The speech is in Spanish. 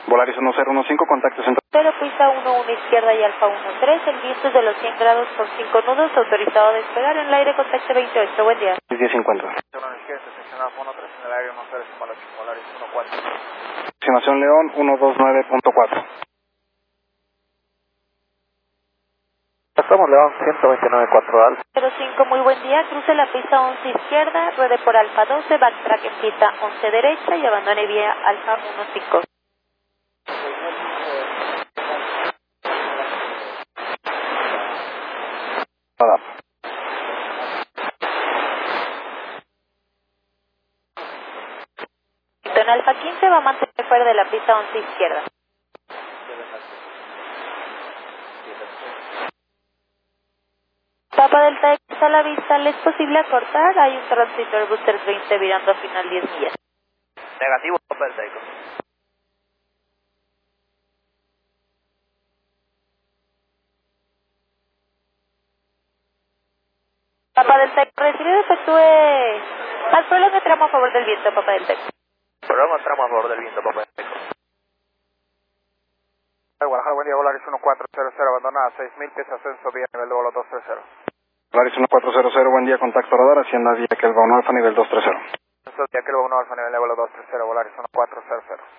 Volaris 1015, contacto central. Pero pista 11 izquierda y alfa 13, el viento es de los 100 grados por 5 nudos, autorizado a despegar en el aire, contacto 28, buen día. 1050. En el aire, 10 Volaris 14. Aproximación León 129.4. Estamos León 129.4 alfa. 05, muy buen día, cruce la pista 11 izquierda, ruede por alfa 12, backtrack en pista 11 derecha y abandone vía alfa 15. Nada. En alfa 15 va a mantener fuera de la pista 11 izquierda. Papa Delta X a la vista, ¿le es posible acortar? Hay un transistor booster 20 virando a final 10 millas. Negativo, Papa Delta X. Papa Delta X, recibido, efectúe al problema de tramo a favor del viento, Papa Delta X. Programa tramo a favor del viento, Papa Delta X. Guadalajara, buen día, Volaris 1400, abandonada 6000 pies, ascenso vía nivel de vuelo 230. Volaris 1400, buen día, contacto radar, hacienda vía que el Alfa nivel 230. Ascenso vía que el 1 alfa nivel de vuelo 230, Volaris 1400.